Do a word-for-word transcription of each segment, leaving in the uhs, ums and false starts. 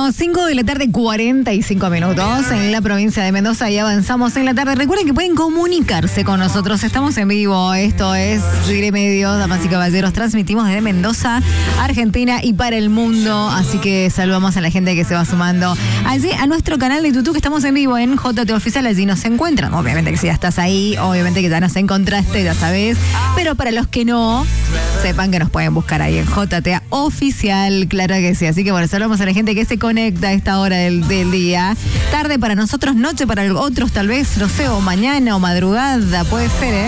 Bueno, cinco de la tarde, cuarenta y cinco minutos en la provincia de Mendoza y avanzamos en la tarde. Recuerden que pueden comunicarse con nosotros. Estamos en vivo. Esto es Tigre Medios, damas y caballeros. Transmitimos desde Mendoza, Argentina y para el mundo. Así que saludamos a la gente que se va sumando allí a nuestro canal de YouTube, que estamos en vivo en J T Oficial. Allí nos encuentran. Obviamente que si ya estás ahí, obviamente que ya nos encontraste, ya sabes. Pero para los que no, sepan que nos pueden buscar ahí en J T Oficial. Claro que sí. Así que bueno, saludamos a la gente que se conecta a esta hora del, del día. Tarde para nosotros, noche para otros, tal vez, no sé, o mañana o madrugada, puede ser, ¿eh?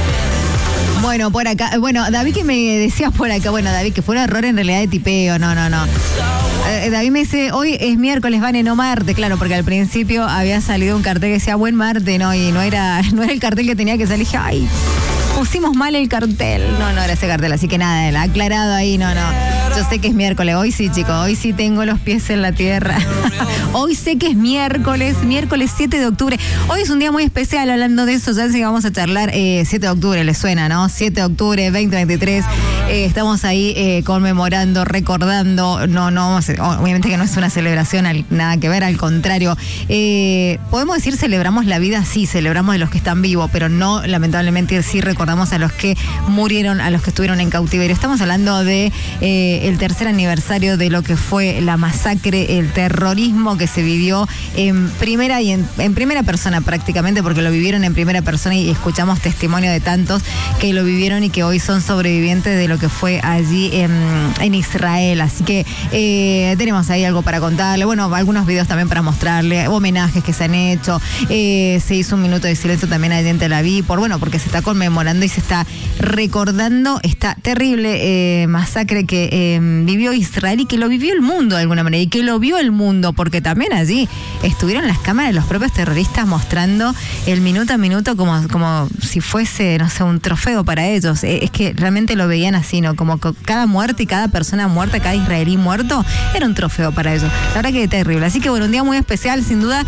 Bueno, por acá, bueno, David, que me decías por acá, bueno, David, que fue un error en realidad de tipeo, no, no, no. Eh, David me dice, hoy es miércoles, Vane, no martes, claro, porque al principio había salido un cartel que decía buen martes, ¿no? Y no era, no era el cartel que tenía que salir, dije, ay, pusimos mal el cartel. No, no era ese cartel, así que nada, el aclarado ahí, no, no. Yo sé que es miércoles, hoy sí, chicos, hoy sí tengo los pies en la tierra. Hoy sé que es miércoles, miércoles siete de octubre. Hoy es un día muy especial, hablando de eso, ya sé que vamos a charlar, eh, siete de octubre, les suena, ¿no? siete de octubre, veinte veintitrés, eh, estamos ahí eh, conmemorando, recordando, no, no, obviamente que no es una celebración, al, nada que ver, al contrario. Eh, podemos decir celebramos la vida, sí, celebramos a los que están vivos, pero no, lamentablemente, sí recordamos a los que murieron, a los que estuvieron en cautiverio. Estamos hablando de eh, el tercer aniversario de lo que fue la masacre, el terrorismo que se vivió en primera y en, en primera persona prácticamente, porque lo vivieron en primera persona y escuchamos testimonio de tantos que lo vivieron y que hoy son sobrevivientes de lo que fue allí en, en Israel. Así que eh, tenemos ahí algo para contarle, bueno, algunos videos también para mostrarle, homenajes que se han hecho, eh, se hizo un minuto de silencio también allí en Tel Aviv, por, bueno, porque se está conmemorando y se está recordando esta terrible eh, masacre que eh, vivió Israel y que lo vivió el mundo de alguna manera, y que lo vio el mundo, porque también allí estuvieron las cámaras de los propios terroristas mostrando el minuto a minuto como, como si fuese, no sé, un trofeo para ellos. Es que realmente lo veían así, ¿no? Como cada muerte y cada persona muerta, cada israelí muerto, era un trofeo para ellos. La verdad que es terrible. Así que bueno, un día muy especial, sin duda.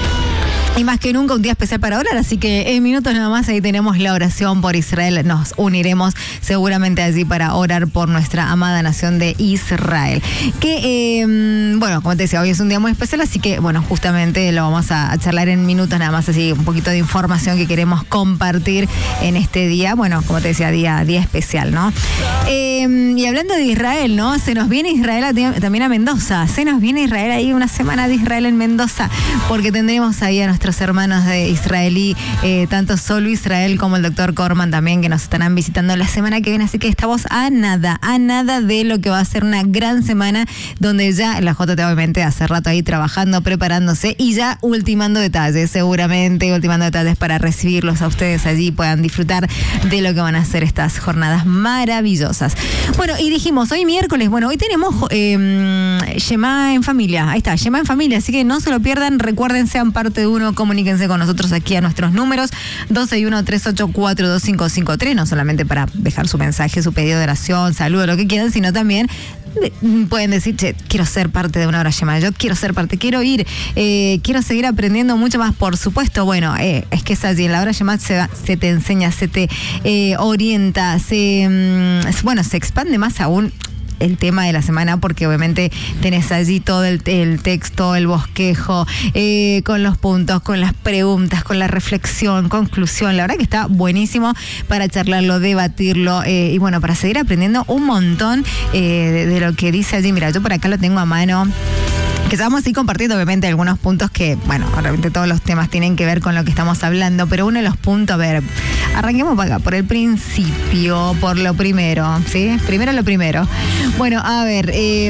Y más que nunca un día especial para orar, así que en minutos nada más ahí tenemos la oración por Israel. Nos uniremos seguramente allí para orar por nuestra amada nación de Israel. Que, eh, bueno, como te decía, hoy es un día muy especial, así que, bueno, justamente lo vamos a, a charlar en minutos nada más, así un poquito de información que queremos compartir en este día. Bueno, como te decía, día, día especial, ¿no? Eh, y hablando de Israel, ¿no? Se nos viene Israel a, también a Mendoza. Se nos viene Israel ahí, una semana de Israel en Mendoza, porque tendremos ahí a nuestros hermanos de israelí, eh, tanto Solo Israel como el doctor Corman también, que nos estarán visitando la semana que viene, así que estamos a nada, a nada de lo que va a ser una gran semana, donde ya la J T obviamente hace rato ahí trabajando, preparándose y ya ultimando detalles, seguramente ultimando detalles para recibirlos a ustedes allí, puedan disfrutar de lo que van a ser estas jornadas maravillosas. Bueno, y dijimos, hoy miércoles, bueno, hoy tenemos eh, Shema en familia, ahí está, Shema en familia, así que no se lo pierdan, recuerden, sean parte de uno, comuníquense con nosotros aquí a nuestros números dos seis uno, tres ocho cuatro, dos cinco cinco tres, no solamente para dejar su mensaje, su pedido de oración, saludo, lo que quieran, sino también de, pueden decir, che, quiero ser parte de una hora llamada, yo quiero ser parte, quiero ir, eh, quiero seguir aprendiendo mucho más, por supuesto. Bueno, eh, es que es allí, en la hora llamada se, se te enseña, se te eh, orienta, se, mm, bueno, se expande más aún el tema de la semana, porque obviamente tenés allí todo el, el texto, el bosquejo, eh, con los puntos, con las preguntas, con la reflexión, conclusión. La verdad que está buenísimo para charlarlo, debatirlo, eh, y bueno, para seguir aprendiendo un montón eh, de, de lo que dice allí. Mira, yo por acá lo tengo a mano, que vamos a ir compartiendo obviamente algunos puntos que, bueno, obviamente todos los temas tienen que ver con lo que estamos hablando, pero uno de los puntos, a ver, arranquemos por acá, por el principio, por lo primero, ¿sí? Primero lo primero. Bueno, a ver, eh,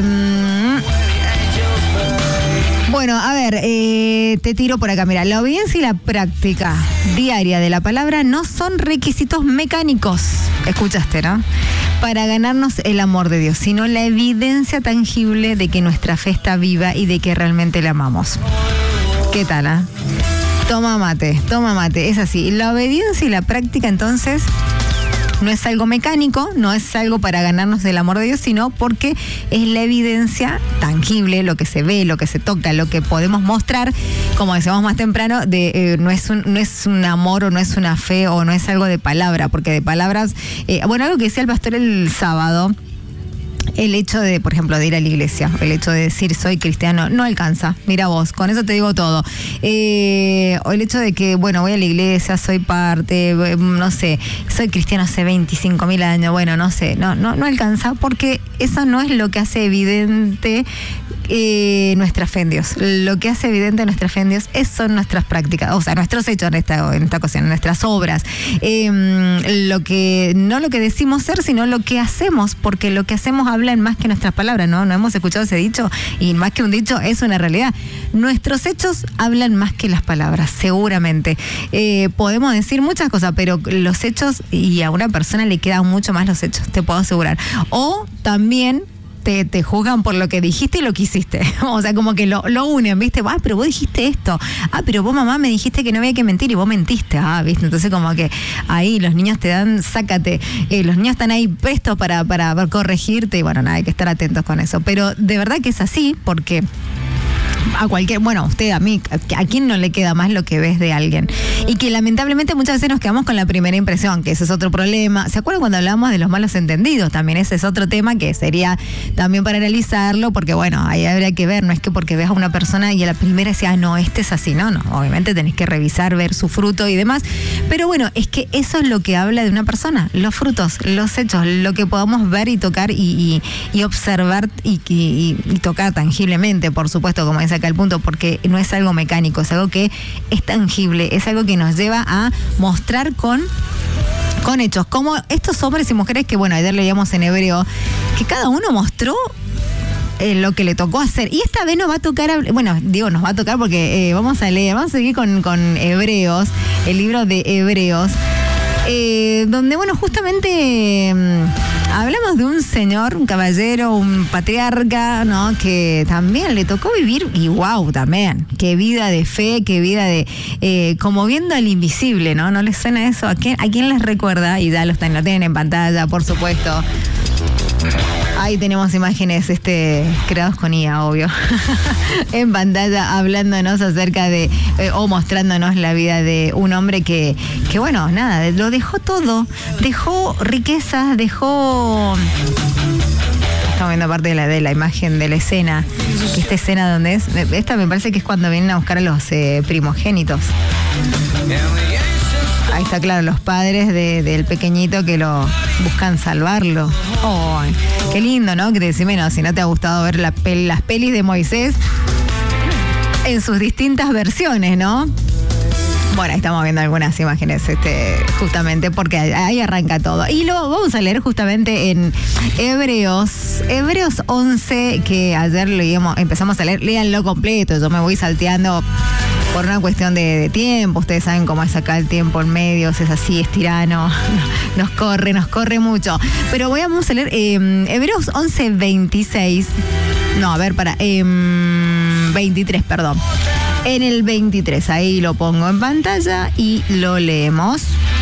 bueno, a ver, eh, te tiro por acá, mira, la obediencia y la práctica diaria de la palabra no son requisitos mecánicos, escuchaste, ¿no?, para ganarnos el amor de Dios, sino la evidencia tangible de que nuestra fe está viva y de que realmente la amamos. ¿Qué tal, ah? ¿eh? Toma mate, toma mate, es así. La obediencia y la práctica, entonces, no es algo mecánico, no es algo para ganarnos el amor de Dios, sino porque es la evidencia tangible, lo que se ve, lo que se toca, lo que podemos mostrar, como decíamos más temprano, de eh, no es un, no es un amor o no es una fe o no es algo de palabra, porque de palabras, eh, bueno, algo que decía el pastor el sábado, el hecho de, por ejemplo, de ir a la iglesia, el hecho de decir soy cristiano, no alcanza. Mira vos, con eso te digo todo. Eh, o el hecho de que, bueno, voy a la iglesia, soy parte, no sé, soy cristiano hace veinticinco mil años, bueno, no sé, no, no, no alcanza, porque eso no es lo que hace evidente eh, nuestra fe en Dios. Lo que hace evidente nuestra fe en Dios es, son nuestras prácticas, o sea, nuestros hechos en esta, en esta ocasión, nuestras obras. Eh, lo que, no lo que decimos ser, sino lo que hacemos, porque lo que hacemos habla en más que nuestras palabras, ¿no? No hemos escuchado ese dicho, y más que un dicho, es una realidad. Nuestros hechos hablan más que las palabras, seguramente. Eh, podemos decir muchas cosas, pero los hechos, y a una persona le quedan mucho más los hechos, te puedo asegurar. O también Te, te juzgan por lo que dijiste y lo que hiciste. O sea, como que lo, lo unen, ¿viste? Ah, pero vos dijiste esto. Ah, pero vos, mamá, me dijiste que no había que mentir y vos mentiste. Ah, ¿viste? Entonces, como que ahí los niños te dan, sácate. Eh, los niños están ahí prestos para, para, para corregirte y bueno, nada, hay que estar atentos con eso. Pero de verdad que es así, porque a cualquier, bueno, a usted, a mí, a quién no le queda más lo que ves de alguien. Y que lamentablemente muchas veces nos quedamos con la primera impresión, que ese es otro problema. ¿Se acuerdan cuando hablábamos de los malos entendidos? También ese es otro tema que sería también para analizarlo, porque bueno, ahí habría que ver, no es que porque ves a una persona y a la primera decía, ah, no, este es así, no, no, obviamente tenés que revisar, ver su fruto y demás, pero bueno, es que eso es lo que habla de una persona, los frutos, los hechos, lo que podamos ver y tocar y, y, y observar y, y, y tocar tangiblemente, por supuesto, como dice acá el punto, porque no es algo mecánico, es algo que es tangible, es algo que nos lleva a mostrar con con hechos, como estos hombres y mujeres que, bueno, ayer leíamos en hebreo, que cada uno mostró eh, lo que le tocó hacer, y esta vez nos va a tocar, bueno, digo nos va a tocar porque eh, vamos a leer, vamos a seguir con, con Hebreos, el libro de Hebreos, eh, donde, bueno, justamente eh, hablamos de un señor, un caballero, un patriarca, ¿no? Que también le tocó vivir, y wow, también, qué vida de fe, qué vida de, eh, como viendo al invisible, ¿no? ¿No les suena eso? ¿A quién, a quién les recuerda? Y ya lo, están, lo tienen en pantalla, por supuesto. Ahí tenemos imágenes este, creados con I A, obvio, en pantalla, hablándonos acerca de, eh, o mostrándonos la vida de un hombre que, que, bueno, nada, lo dejó todo, dejó riquezas, dejó... Estamos viendo parte de la, de la imagen de la escena, esta escena donde es, esta me parece que es cuando vienen a buscar a los eh, primogénitos. Ahí está claro, los padres de, del pequeñito que lo buscan salvarlo. Oh, qué lindo, ¿no? Que te decís, menos, si no te ha gustado ver la pel, las pelis de Moisés en sus distintas versiones, ¿no? Bueno, ahí estamos viendo algunas imágenes, este, justamente porque ahí arranca todo. Y lo vamos a leer justamente en Hebreos, Hebreos once, que ayer leíamos, empezamos a leer, léanlo completo, yo me voy salteando por una cuestión de, de tiempo, ustedes saben cómo es acá el tiempo en medio, es así, es tirano, nos corre, nos corre mucho. Pero voy a, vamos a leer eh, Hebreos once, veintiséis, no, a ver, para, eh, veintitrés, perdón. En el veintitrés, ahí lo pongo en pantalla y lo leemos.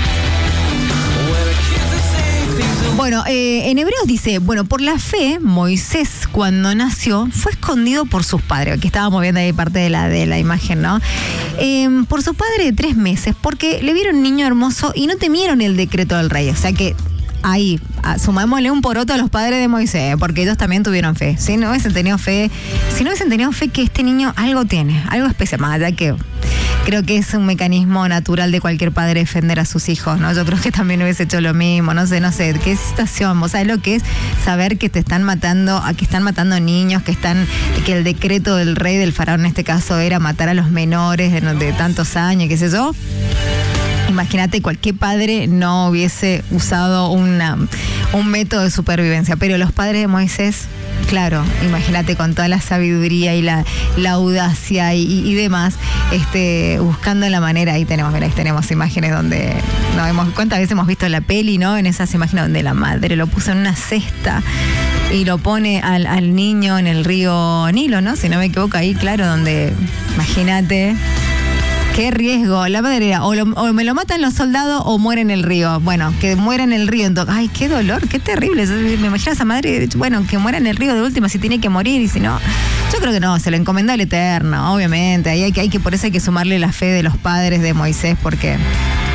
Bueno, eh, en Hebreos dice, bueno, por la fe, Moisés cuando nació fue escondido por sus padres, que estábamos viendo ahí parte de la, de la imagen, ¿no? Eh, por su padre de tres meses, porque le vieron un niño hermoso y no temieron el decreto del rey, o sea que ahí, sumámosle un poroto a los padres de Moisés, porque ellos también tuvieron fe. Si no hubiesen tenido fe, si no hubiesen tenido fe que este niño algo tiene, algo especial, más allá que creo que es un mecanismo natural de cualquier padre defender a sus hijos, ¿no? Yo creo que también hubiese hecho lo mismo, no sé, no sé, qué situación, vos sabés lo que es saber que te están matando, a que están matando niños, que están, que el decreto del rey, del faraón en este caso, era matar a los menores de, de tantos años, qué sé yo. Imagínate, cualquier padre no hubiese usado una, un método de supervivencia, pero los padres de Moisés, claro, imagínate con toda la sabiduría y la, la audacia y, y demás, este, buscando la manera, ahí tenemos, mira, ahí tenemos imágenes donde, no vemos, ¿cuántas veces hemos visto la peli, no? En esas imágenes donde la madre lo puso en una cesta y lo pone al, al niño en el río Nilo, ¿no? Si no me equivoco, ahí, claro, donde, imagínate... Qué riesgo, la madre era, o, lo, o me lo matan los soldados o muere en el río. Bueno, que muera en el río. Entonces, ay, qué dolor, qué terrible. Me imagino a esa madre, bueno, que muera en el río de última si tiene que morir y si no. Yo creo que no, se lo encomendó al Eterno, obviamente. Ahí hay que, hay que, por eso hay que sumarle la fe de los padres de Moisés, porque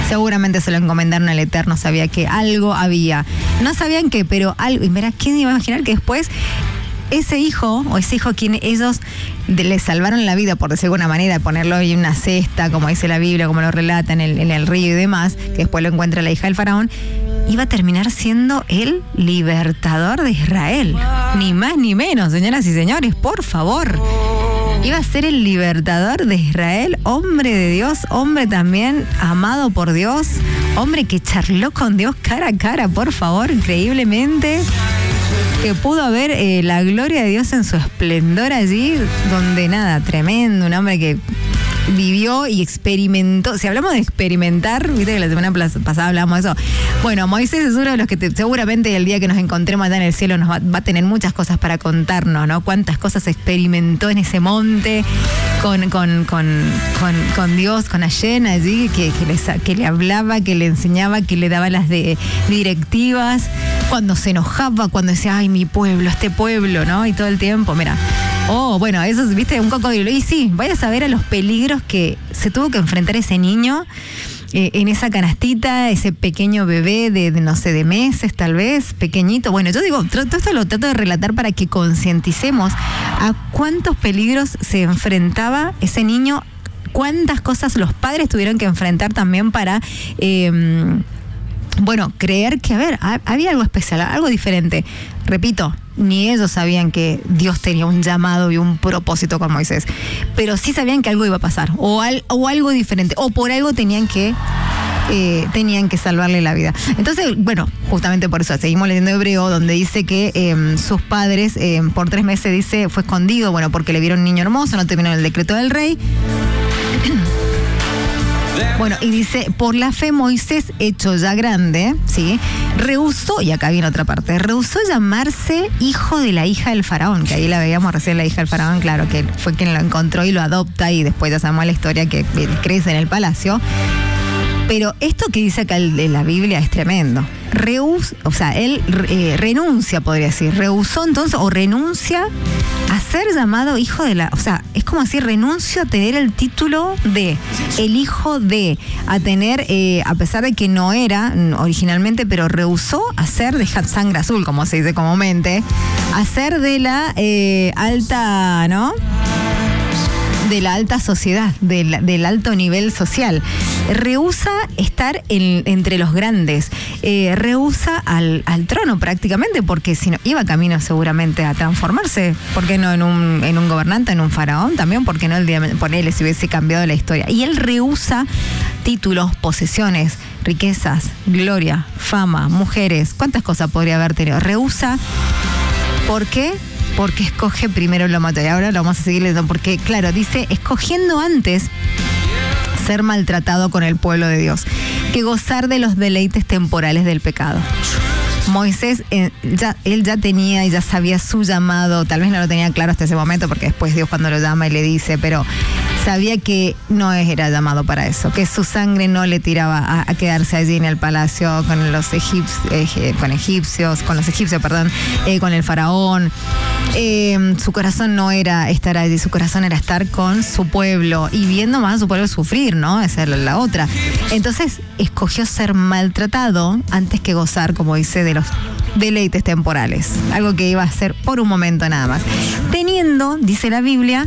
Seguramente se lo encomendaron al Eterno, sabía que algo había. No sabían qué, pero algo. Y mira, ¿quién iba a imaginar que después ese hijo, o ese hijo a quien ellos de, le salvaron la vida, por decirlo de alguna manera, ponerlo en una cesta, como dice la Biblia, como lo relata en el, en el río y demás, que después lo encuentra la hija del faraón, iba a terminar siendo el libertador de Israel. Ni más ni menos, señoras y señores, por favor. Iba a ser el libertador de Israel, hombre de Dios, hombre también amado por Dios, hombre que charló con Dios cara a cara, por favor, increíblemente, que pudo ver eh, la gloria de Dios en su esplendor allí, donde nada, tremendo, un hombre que vivió y experimentó. Si hablamos de experimentar, viste que la semana pasada hablamos de eso. Bueno, Moisés es uno de los que te, seguramente el día que nos encontremos allá en el cielo nos va, va a tener muchas cosas para contarnos, ¿no? Cuántas cosas experimentó en ese monte con, con, con, con, con Dios, con Hashem allí, que, que, le, que le hablaba, que le enseñaba, que le daba las de, directivas, cuando se enojaba, cuando decía, ay, mi pueblo, este pueblo, ¿no? Y todo el tiempo, mira. Oh, bueno, eso es, viste, un cocodrilo. Y sí, vaya a saber a los peligros que se tuvo que enfrentar ese niño eh, en esa canastita, ese pequeño bebé de, de, no sé, de meses tal vez, pequeñito. Bueno, yo digo, todo esto lo trato de relatar para que concienticemos a cuántos peligros se enfrentaba ese niño, cuántas cosas los padres tuvieron que enfrentar también para... Eh, Bueno, creer que, a ver, había algo especial, algo diferente. Repito, ni ellos sabían que Dios tenía un llamado y un propósito con Moisés, pero sí sabían que algo iba a pasar, o, al, o algo diferente, o por algo tenían que eh, tenían que salvarle la vida. Entonces, bueno, justamente por eso, seguimos leyendo Hebreo, donde dice que eh, sus padres, eh, por tres meses, dice, fue escondido, bueno, porque le vieron un niño hermoso, no terminó el decreto del rey. Bueno, y dice, por la fe Moisés, hecho ya grande, ¿sí? Rehusó, y acá viene otra parte, rehusó llamarse hijo de la hija del faraón, que ahí la veíamos recién, la hija del faraón, claro, que fue quien lo encontró y lo adopta, y después ya sabemos la historia que él crece en el palacio. Pero esto que dice acá de la Biblia es tremendo. Rehus, o sea, él eh, renuncia, podría decir, rehusó entonces, o renuncia a ser llamado hijo de la... O sea, es como decir, renuncio a tener el título de, el hijo de, a tener, eh, a pesar de que no era originalmente, pero rehusó a ser de sangre azul, como se dice comúnmente, a ser de la eh, alta, ¿no?, de la alta sociedad, del, del alto nivel social. Rehúsa estar en, entre los grandes, eh, rehúsa al, al trono prácticamente, porque si no, iba camino seguramente a transformarse, ¿por qué no en un, en un gobernante, en un faraón también? ¿Por qué no el día, ponele, si hubiese cambiado la historia? Y él rehúsa títulos, posesiones, riquezas, gloria, fama, mujeres, ¿cuántas cosas podría haber tenido? Rehúsa, ¿por qué? Porque escoge primero lo material. Ahora lo vamos a seguir leyendo, porque claro, dice, escogiendo antes ser maltratado con el pueblo de Dios que gozar de los deleites temporales del pecado. Moisés, eh, ya, él ya tenía y ya sabía su llamado, tal vez no lo tenía claro hasta ese momento, porque después Dios cuando lo llama y le dice, pero sabía que no era llamado para eso, que su sangre no le tiraba a, a quedarse allí en el palacio con los egipcios, eh, con egipcios, con los egipcios, perdón, eh, con el faraón. Eh, su corazón no era estar allí, su corazón era estar con su pueblo y viendo más a su pueblo sufrir, ¿no? Esa era la otra. Entonces, escogió ser maltratado antes que gozar, como dice, de los deleites temporales. Algo que iba a ser por un momento nada más. Teniendo, dice la Biblia,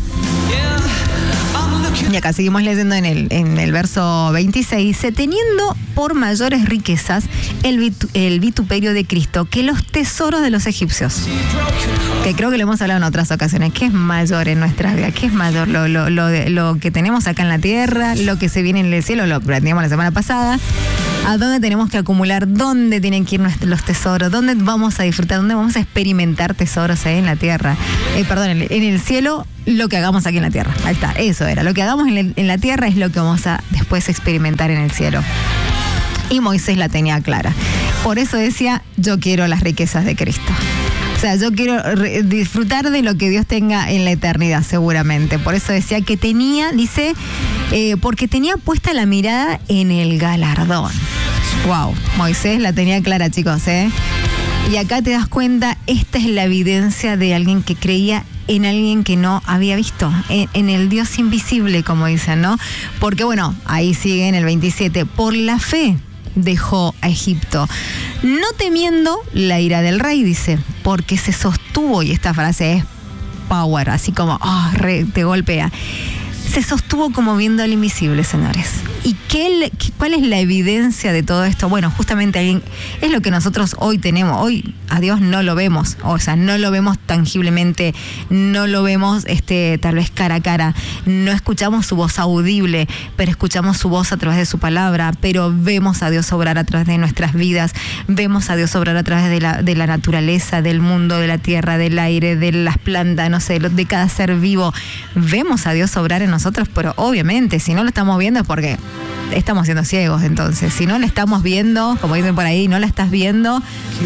y acá seguimos leyendo en el, en el verso veintiséis, dice, teniendo por mayores riquezas el, vitu, el vituperio de Cristo que los tesoros de los egipcios. Que creo que lo hemos hablado en otras ocasiones. ¿Qué es mayor en nuestras vidas? ¿Qué es mayor? Lo, lo, lo, de, lo que tenemos acá en la tierra, lo que se viene en el cielo, lo aprendimos la semana pasada. ¿A dónde tenemos que acumular? ¿Dónde tienen que ir nuestros, los tesoros? ¿Dónde vamos a disfrutar? ¿Dónde vamos a experimentar tesoros ahí en la tierra? Eh, perdón, en, en el cielo, lo que hagamos aquí en la tierra. Ahí está, eso era. Lo que hagamos en, el, en la tierra es lo que vamos a después experimentar en el cielo. Y Moisés la tenía clara. Por eso decía, yo quiero las riquezas de Cristo. O sea, yo quiero re- disfrutar de lo que Dios tenga en la eternidad, seguramente. Por eso decía que tenía, dice, eh, porque tenía puesta la mirada en el galardón. Wow, Moisés la tenía clara, chicos, ¿eh? Y acá te das cuenta, esta es la evidencia de alguien que creía en alguien que no había visto, en, en el Dios invisible, como dicen, ¿no? Porque bueno, ahí sigue en el veintisiete, por la fe dejó a Egipto, no temiendo la ira del rey, dice, porque se sostuvo, y esta frase es power, así como, oh, re, te golpea. Se sostuvo como viendo al invisible, señores. ¿Y qué, qué, cuál es la evidencia de todo esto? Bueno, justamente alguien, es lo que nosotros hoy tenemos. Hoy a Dios no lo vemos, o sea, no lo vemos tangiblemente, no lo vemos este, tal vez cara a cara, no escuchamos su voz audible, pero escuchamos su voz a través de su palabra, pero vemos a Dios obrar a través de nuestras vidas, vemos a Dios obrar a través de la, de la naturaleza, del mundo, de la tierra, del aire, de las plantas, no sé, de cada ser vivo. Vemos a Dios obrar en nosotros, pero obviamente, si no lo estamos viendo es porque estamos siendo ciegos. Entonces, si no la estamos viendo, como dicen por ahí, no la estás viendo,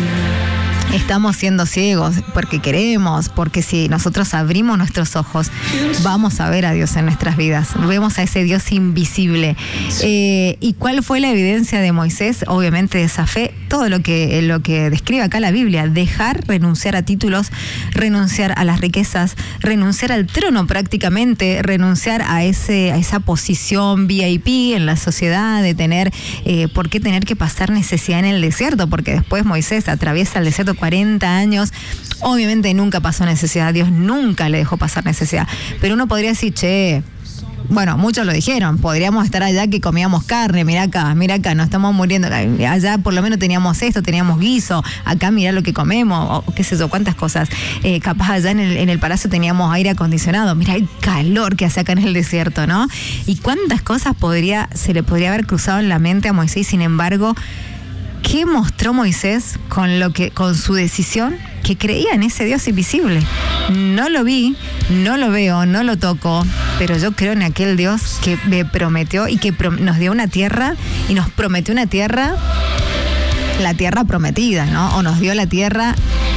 estamos siendo ciegos porque queremos, porque si nosotros abrimos nuestros ojos, vamos a ver a Dios en nuestras vidas, vemos a ese Dios invisible. Eh, ¿Y cuál fue la evidencia de Moisés? Obviamente de esa fe, todo lo que, lo que describe acá la Biblia, dejar, renunciar a títulos, renunciar a las riquezas, renunciar al trono prácticamente, renunciar a, ese, a esa posición V I P en la sociedad, de tener, eh, ¿por qué tener que pasar necesidad en el desierto? Porque después Moisés atraviesa el desierto cuarenta años, obviamente nunca pasó necesidad, Dios nunca le dejó pasar necesidad, pero uno podría decir, che, bueno, muchos lo dijeron, podríamos estar allá que comíamos carne, mira acá, mira acá, nos estamos muriendo, allá por lo menos teníamos esto, teníamos guiso, acá mira lo que comemos, o qué sé yo, cuántas cosas, eh, capaz allá en el, en el palacio teníamos aire acondicionado, mira el calor que hace acá en el desierto, ¿no? Y cuántas cosas podría, se le podría haber cruzado en la mente a Moisés, sin embargo, ¿qué mostró Moisés con lo que, con su decisión? Que creía en ese Dios invisible. No lo vi, no lo veo, no lo toco, pero yo creo en aquel Dios que me prometió y que pro- nos dio una tierra y nos prometió una tierra, la tierra prometida, ¿no? O nos dio la tierra,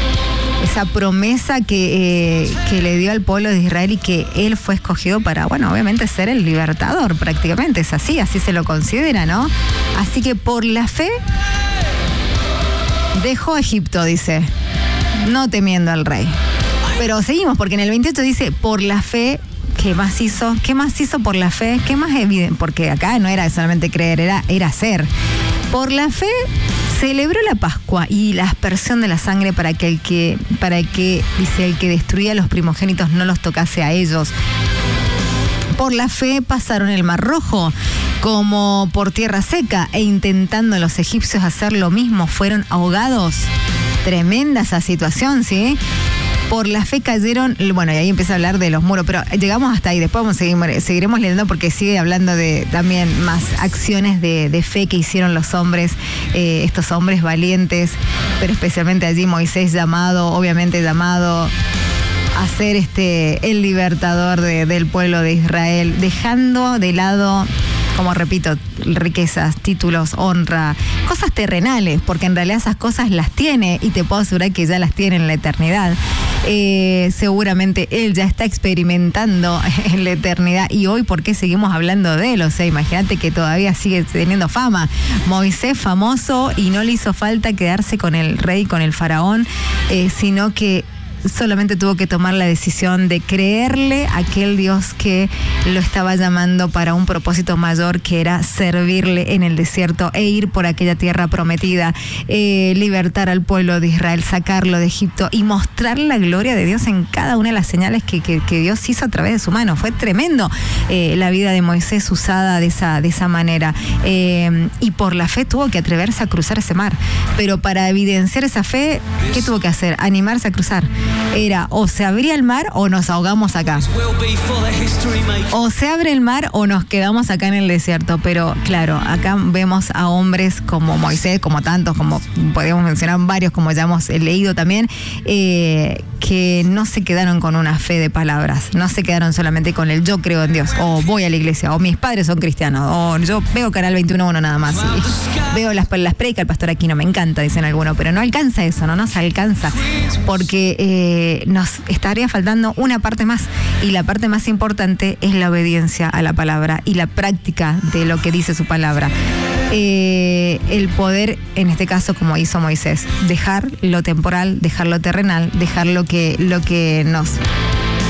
esa promesa que, eh, que le dio al pueblo de Israel y que él fue escogido para, bueno, obviamente ser el libertador prácticamente, es así, así se lo considera, ¿no? Así que por la fe dejó Egipto, dice, no temiendo al rey. Pero seguimos, porque en el veintiocho dice, por la fe, ¿qué más hizo? ¿Qué más hizo por la fe? ¿Qué más evidente? Porque acá no era solamente creer, era, era hacer. Por la fe celebró la Pascua y la aspersión de la sangre para que el que, para que, dice, el que destruía a los primogénitos no los tocase a ellos. Por la fe pasaron el Mar Rojo como por tierra seca, e intentando los egipcios hacer lo mismo, fueron ahogados. Tremenda esa situación, ¿sí? Por la fe cayeron, bueno, y ahí empieza a hablar de los muros, pero llegamos hasta ahí, después vamos a seguir, seguiremos leyendo porque sigue hablando de también más acciones de, de fe que hicieron los hombres, eh, estos hombres valientes, pero especialmente allí Moisés llamado, obviamente llamado a ser este, el libertador de, del pueblo de Israel, dejando de lado, como repito, riquezas, títulos, honra, cosas terrenales, porque en realidad esas cosas las tiene y te puedo asegurar que ya las tiene en la eternidad. Eh, seguramente él ya está experimentando en la eternidad y hoy, ¿por qué seguimos hablando de él? O sea, imagínate que todavía sigue teniendo fama. Moisés famoso y no le hizo falta quedarse con el rey, con el faraón, eh, sino que solamente tuvo que tomar la decisión de creerle a aquel Dios que lo estaba llamando para un propósito mayor, que era servirle en el desierto e ir por aquella tierra prometida, eh, libertar al pueblo de Israel, sacarlo de Egipto y mostrar la gloria de Dios en cada una de las señales que, que, que Dios hizo a través de su mano. Fue tremendo eh, la vida de Moisés usada de esa, de esa manera, eh, y por la fe tuvo que atreverse a cruzar ese mar, pero para evidenciar esa fe, ¿qué tuvo que hacer? Animarse a cruzar. Era o se abría el mar o nos ahogamos acá. O se abre el mar o nos quedamos acá en el desierto. Pero claro, acá vemos a hombres como Moisés, como tantos, como podemos mencionar varios, como ya hemos leído también, eh, que no se quedaron con una fe de palabras, no se quedaron solamente con el yo creo en Dios, o voy a la iglesia, o mis padres son cristianos, o yo veo Canal veintiuno uno nada más, y veo las, las predicas del pastor Aquino, me encanta, dicen algunos, pero no alcanza eso, no nos alcanza, porque eh, nos estaría faltando una parte más, y la parte más importante es la obediencia a la palabra y la práctica de lo que dice su palabra. Eh, el poder, en este caso como hizo Moisés, dejar lo temporal, dejar lo terrenal, dejar lo que, lo que nos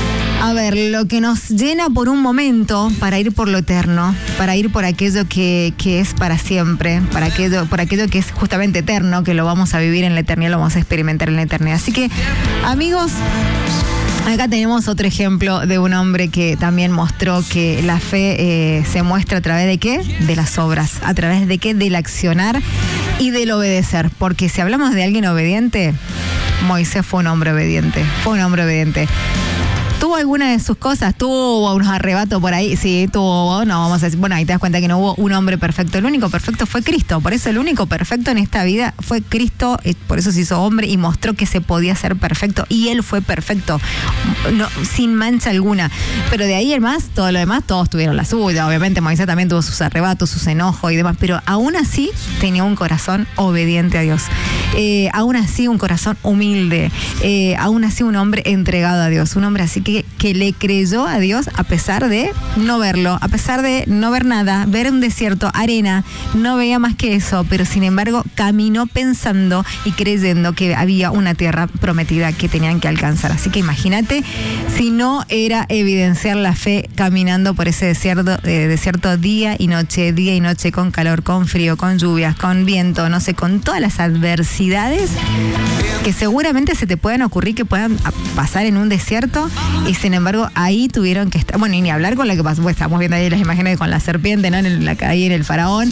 A ver, lo que nos llena por un momento para ir por lo eterno, para ir por aquello que, que es para siempre, para aquello, por aquello que es justamente eterno, que lo vamos a vivir en la eternidad, lo vamos a experimentar en la eternidad. Así que, amigos, acá tenemos otro ejemplo de un hombre que también mostró que la fe eh, se muestra a través de ¿qué? De las obras. ¿A través de qué? Del accionar y del obedecer. Porque si hablamos de alguien obediente, Moisés fue un hombre obediente. Fue un hombre obediente. ¿Tuvo alguna de sus cosas? ¿Tuvo unos arrebatos por ahí? Sí, tuvo, no, vamos a decir, bueno, ahí te das cuenta que no hubo un hombre perfecto. El único perfecto fue Cristo. Por eso el único perfecto en esta vida fue Cristo. Por eso se hizo hombre y mostró que se podía ser perfecto. Y Él fue perfecto, no, sin mancha alguna. Pero de ahí el más, todo lo demás, todos tuvieron la suya. Obviamente Moisés también tuvo sus arrebatos, sus enojos y demás. Pero aún así tenía un corazón obediente a Dios. Eh, aún así un corazón humilde. Eh, aún así un hombre entregado a Dios. Un hombre así que que le creyó a Dios a pesar de no verlo, a pesar de no ver nada, ver un desierto, arena, no veía más que eso, pero sin embargo caminó pensando y creyendo que había una tierra prometida que tenían que alcanzar. Así que imagínate si no era evidenciar la fe caminando por ese desierto, eh, desierto día y noche, día y noche, con calor, con frío, con lluvias, con viento, no sé, con todas las adversidades que seguramente se te puedan ocurrir que puedan pasar en un desierto. Y sin embargo, ahí tuvieron que estar, bueno, y ni hablar con lo que pasó, pues estamos viendo ahí las imágenes con la serpiente, ¿no? En el, la, ahí en el faraón.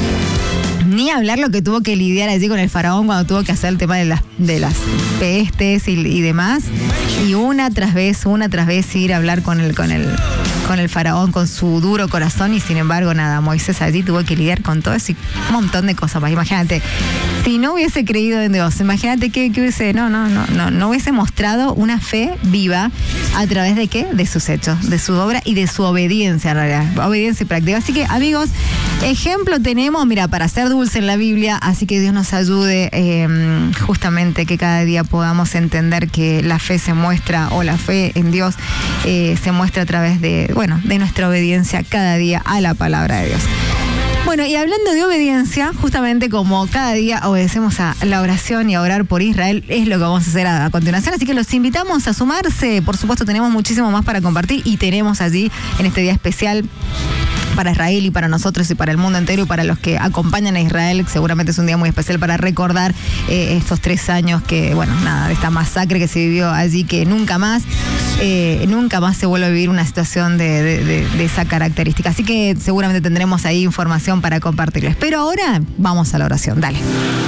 Ni hablar lo que tuvo que lidiar allí con el faraón cuando tuvo que hacer el tema de las, de las pestes y, y demás. Y una tras vez, una tras vez ir a hablar con el, con el, con el faraón, con su duro corazón, y sin embargo, nada, Moisés allí tuvo que lidiar con todo eso y un montón de cosas más. Imagínate, si no hubiese creído en Dios, imagínate que, que hubiese, no, no, no, no, no hubiese mostrado una fe viva a través de qué, de sus hechos, de su obra y de su obediencia, en realidad, obediencia y práctica. Así que, amigos, ejemplo tenemos, mira, para ser dulce en la Biblia, así que Dios nos ayude eh, justamente que cada día podamos entender que la fe se muestra, o la fe en Dios eh, se muestra a través de, bueno, de nuestra obediencia cada día a la palabra de Dios. Bueno, y hablando de obediencia, justamente como cada día obedecemos a la oración y a orar por Israel, es lo que vamos a hacer a, a continuación. Así que los invitamos a sumarse. Por supuesto, tenemos muchísimo más para compartir y tenemos allí en este día especial para Israel y para nosotros y para el mundo entero y para los que acompañan a Israel. Seguramente es un día muy especial para recordar eh, estos tres años que, bueno, nada, de esta masacre que se vivió allí, que nunca más, eh, nunca más se vuelve a vivir una situación de, de, de, de esa característica. Así que seguramente tendremos ahí información para compartirles. Pero ahora vamos a la oración. Dale.